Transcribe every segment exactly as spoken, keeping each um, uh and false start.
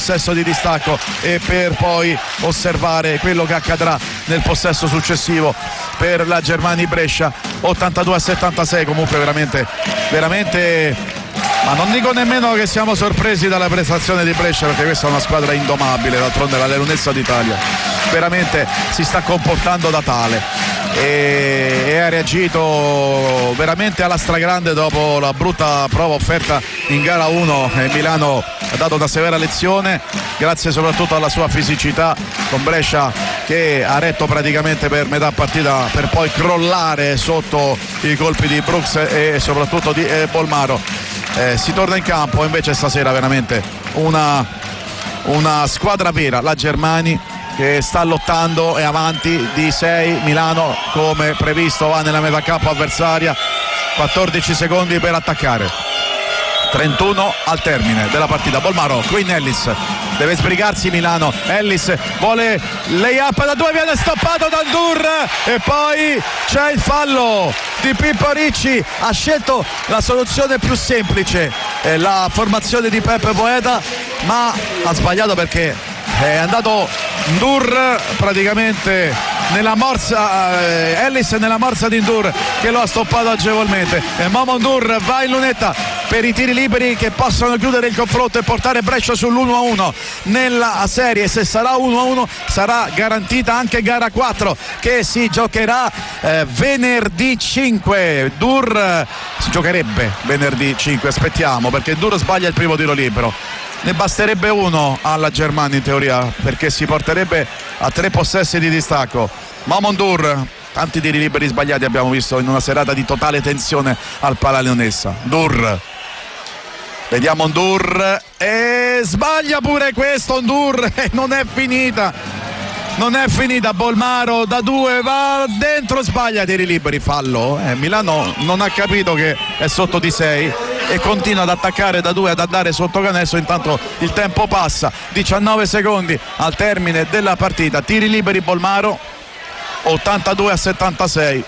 possesso di distacco e per poi osservare quello che accadrà nel possesso successivo per la Germani Brescia. Ottantadue a settantasei, comunque veramente veramente, ma non dico nemmeno che siamo sorpresi dalla prestazione di Brescia, perché questa è una squadra indomabile, d'altronde la Lunezza d'Italia veramente si sta comportando da tale e, e ha reagito veramente alla stragrande dopo la brutta prova offerta in gara uno. E Milano ha dato una severa lezione grazie soprattutto alla sua fisicità, con Brescia che ha retto praticamente per metà partita per poi crollare sotto i colpi di Brooks e soprattutto di eh, Bolmaro. Eh, si torna in campo invece stasera veramente una, una squadra vera, la Germani, che sta lottando, è avanti di sei. Milano come previsto va nella metà campo avversaria, quattordici secondi per attaccare, trentuno al termine della partita. Bolmaro, Queen Ellis, deve sbrigarsi Milano, Ellis vuole lay up da due, viene stoppato da Ndur e poi c'è il fallo di Pippo Ricci. Ha scelto la soluzione più semplice, eh, la formazione di Peppe Poeta, ma ha sbagliato perché è andato Ndur praticamente nella morsa, eh, Ellis nella morsa di Ndur che lo ha stoppato agevolmente, e Momo Ndur va in lunetta per i tiri liberi che possono chiudere il confronto e portare Brescia sull'uno a uno nella serie. Se sarà uno a uno sarà garantita anche gara quattro che si giocherà eh, venerdì cinque. Ndur eh, si giocherebbe venerdì cinque, aspettiamo, perché Ndur sbaglia il primo tiro libero. Ne basterebbe uno alla Germania in teoria, perché si porterebbe a tre possessi di distacco. Momo Ndur, tanti tiri liberi sbagliati abbiamo visto in una serata di totale tensione al Pala Leonessa. Ndur, vediamo Ndur, e sbaglia pure questo Ndur e non è finita, non è finita. Bolmaro da due va dentro, sbaglia tiri liberi, fallo. eh, Milano non ha capito che è sotto di sei e continua ad attaccare da due, ad andare sotto canestro. Intanto il tempo passa, diciannove secondi al termine della partita. Tiri liberi Bolmaro, ottantadue a settantasei.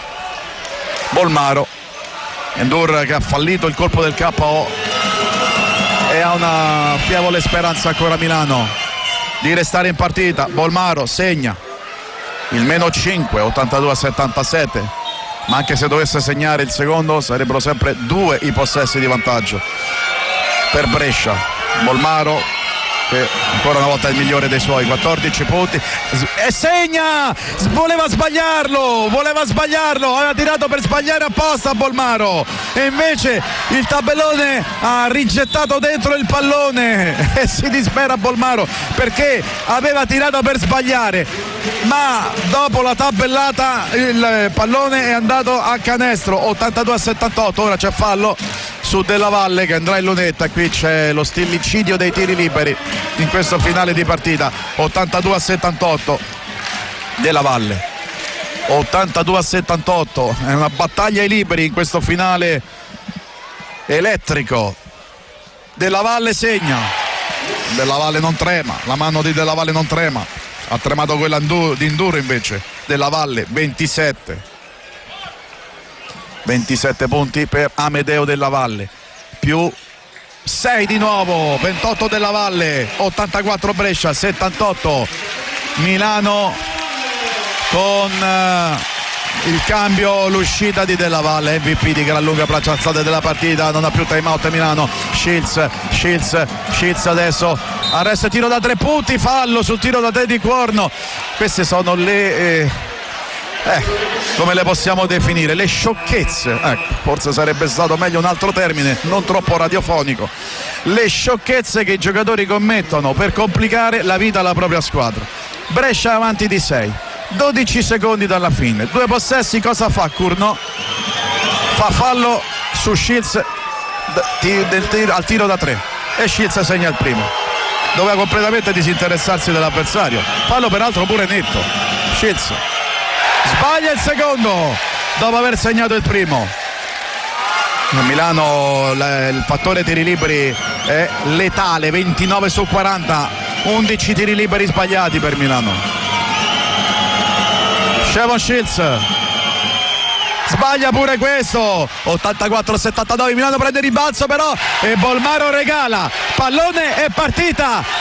Bolmaro, Ndur che ha fallito il colpo del K O e ha una fievole speranza ancora Milano di restare in partita. Bolmaro segna il meno cinque, ottantadue a settantasette, ma anche se dovesse segnare il secondo sarebbero sempre due i possessi di vantaggio per Brescia. Bolmaro che ancora una volta è il migliore dei suoi, quattordici punti e segna. Voleva sbagliarlo, voleva sbagliarlo, aveva tirato per sbagliare apposta Bolmaro e invece il tabellone ha rigettato dentro il pallone e si dispera Bolmaro perché aveva tirato per sbagliare, ma dopo la tabellata il pallone è andato a canestro. Ottantadue a settantotto, ora c'è fallo su Della Valle che andrà in lunetta. Qui c'è lo stillicidio dei tiri liberi in questo finale di partita. Ottantadue a settantotto Della Valle, ottantadue a settantotto, è una battaglia ai liberi in questo finale elettrico. Della Valle segna, Della Valle non trema, la mano di Della Valle non trema, ha tremato quella di Ndur invece. Della Valle ventisette ventisette punti per Amedeo Della Valle, più sei di nuovo, ventotto Della Valle, ottantaquattro Brescia, settantotto Milano, con uh, il cambio, l'uscita di Della Valle, M V P di gran lunga braccia alzate della partita. Non ha più time out Milano. Shields, Shields, Shields adesso arresto e tiro da tre punti, fallo sul tiro da tre di Cuorno. Queste sono le eh, eh, come le possiamo definire, le sciocchezze, ecco, forse sarebbe stato meglio un altro termine non troppo radiofonico, le sciocchezze che i giocatori commettono per complicare la vita alla propria squadra. Brescia avanti di sei, dodici secondi dalla fine, due possessi. Cosa fa Curno? Fa fallo su Shields del tiro, al tiro da tre, e Shields segna il primo. Doveva completamente disinteressarsi dell'avversario, fallo peraltro pure netto. Shields sbaglia il secondo dopo aver segnato il primo. A Milano il fattore tiri liberi è letale, ventinove su quaranta, undici tiri liberi sbagliati per Milano. Shavon Shields sbaglia pure questo, ottantaquattro a settantanove. Milano prende ribalzo però e Bolmaro regala, pallone e partita.